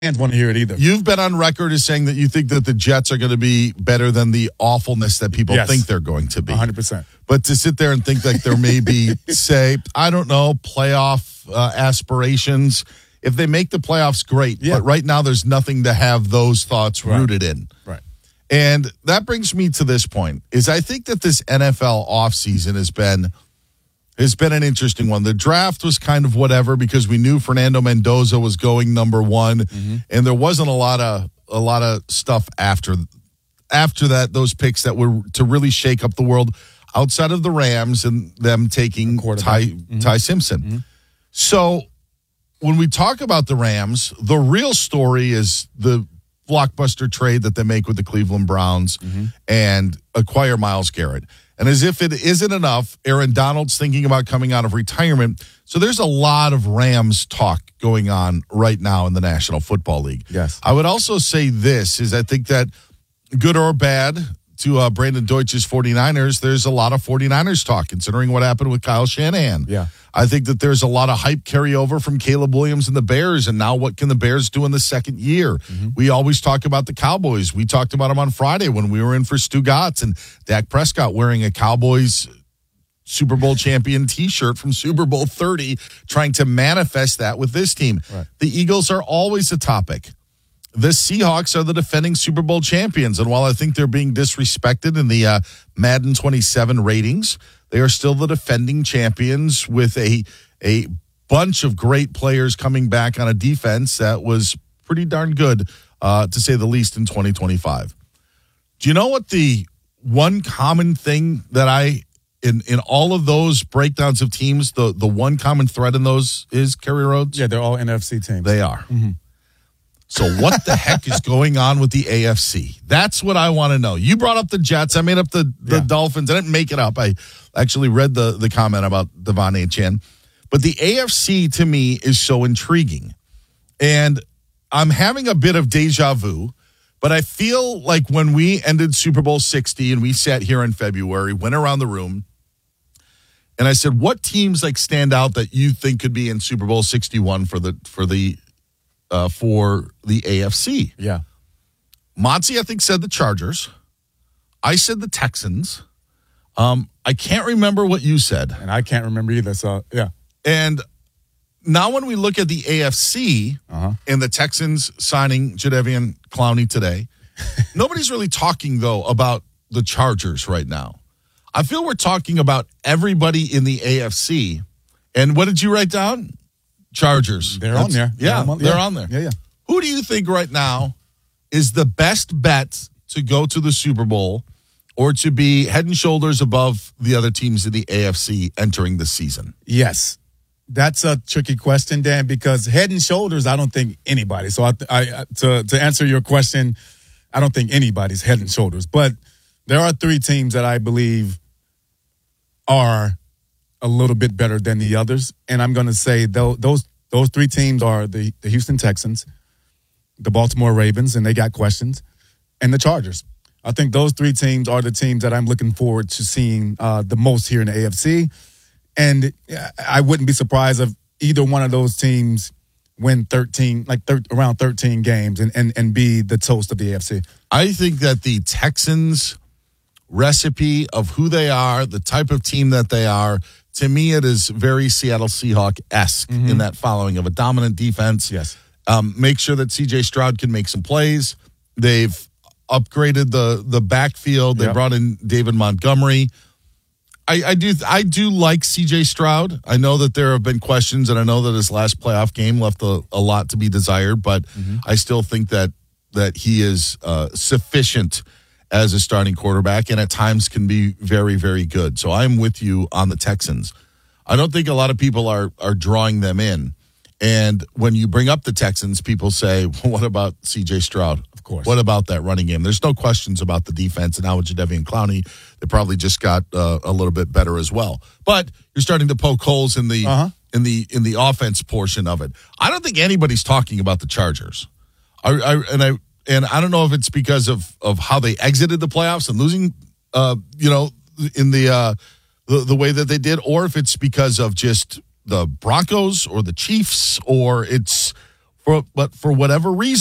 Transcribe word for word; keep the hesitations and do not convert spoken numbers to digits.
Fans want to hear it either. You've been on record as saying that you think that the Jets are going to be better than the awfulness that people Yes. think they're going to be. one hundred percent. But to sit there and think like there may be, say, I don't know, playoff uh, aspirations. If they make the playoffs, great. Yeah. But right now, there's nothing to have those thoughts Right. rooted in. Right. And that brings me to this point, is I think that this N F L offseason has been has been an interesting one. The draft was kind of whatever because we knew Fernando Mendoza was going number one, mm-hmm. and there wasn't a lot of a lot of stuff after after that, those picks that were to really shake up the world outside of the Rams and them taking Ty, mm-hmm. Ty Simpson. Mm-hmm. So when we talk about the Rams, the real story is the blockbuster trade that they make with the Cleveland Browns mm-hmm. and acquire Myles Garrett. And as if it isn't enough, Aaron Donald's thinking about coming out of retirement. So there's a lot of Rams talk going on right now in the National Football League. Yes. I would also say this is I think that good or bad to uh, Brandon Deutsch's 49ers, there's a lot of 49ers talk considering what happened with Kyle Shanahan. Yeah. I think that there's a lot of hype carryover from Caleb Williams and the Bears, and now what can the Bears do in the second year? Mm-hmm. We always talk about the Cowboys. We talked about them on Friday when we were in for Stu Gatz and Dak Prescott wearing a Cowboys Super Bowl champion T-shirt from Super Bowl thirty, trying to manifest that with this team. Right. The Eagles are always a topic. The Seahawks are the defending Super Bowl champions, and while I think they're being disrespected in the uh, Madden twenty-seven ratings, they are still the defending champions with a a bunch of great players coming back on a defense that was pretty darn good, uh, to say the least, in twenty twenty-five. Do you know what the one common thing that I, in, in all of those breakdowns of teams, the, the one common thread in those is, Kerry Rhodes? Yeah, they're all N F C teams. They are. Mm-hmm. So what the heck is going on with the A F C? That's what I want to know. You brought up the Jets. I made up the, the yeah. Dolphins. I didn't make it up. I actually read the, the comment about Devon Achane. But the A F C, to me, is so intriguing. And I'm having a bit of deja vu, but I feel like when we ended Super Bowl sixty and we sat here in February, went around the room, and I said, what teams like stand out that you think could be in Super Bowl sixty-one for the for the Uh, for the A F C. Yeah. Monty, I think, said the Chargers. I said the Texans. Um, I can't remember what you said. And I can't remember either, so, yeah. And now when we look at the A F C uh-huh. and the Texans signing Jadeveon Clowney today, nobody's really talking, though, about the Chargers right now. I feel we're talking about everybody in the A F C. And what did you write down? Chargers. They're That's, on there. Yeah, they're, on, they're yeah. on there. Yeah, yeah. Who do you think right now is the best bet to go to the Super Bowl or to be head and shoulders above the other teams in the A F C entering the season? Yes. That's a tricky question, Dan, because head and shoulders, I don't think anybody. So I, I to, to answer your question, I don't think anybody's head and shoulders. But there are three teams that I believe are a little bit better than the others. And I'm going to say those, those those three teams are the, the Houston Texans, the Baltimore Ravens, and they got questions, and the Chargers. I think those three teams are the teams that I'm looking forward to seeing uh, the most here in the A F C. And I wouldn't be surprised if either one of those teams win thirteen, like thir- around thirteen games and, and, and be the toast of the A F C. I think that the Texans' recipe of who they are, the type of team that they are, to me, it is very Seattle Seahawks-esque mm-hmm. in that following of a dominant defense. Yes. Um, make sure that C J Stroud can make some plays. They've upgraded the the backfield. They yep. brought in David Montgomery. I, I do I do like C J Stroud. I know that there have been questions, and I know that his last playoff game left a, a lot to be desired, but mm-hmm. I still think that that he is uh, sufficient as a starting quarterback, and at times can be very, very good. So I'm with you on the Texans. I don't think a lot of people are are drawing them in. And when you bring up the Texans, people say, well, what about C J Stroud? Of course. What about that running game? There's no questions about the defense. And now with Jadeveon Clowney, they probably just got uh, a little bit better as well. But you're starting to poke holes in the uh-huh. in the in the offense portion of it. I don't think anybody's talking about the Chargers. I, I and I and I don't know if it's because of of how they exited the playoffs and losing, uh, you know, in the uh, the the way that they did, or if it's because of just the Broncos or the Chiefs, or it's For but for whatever reason.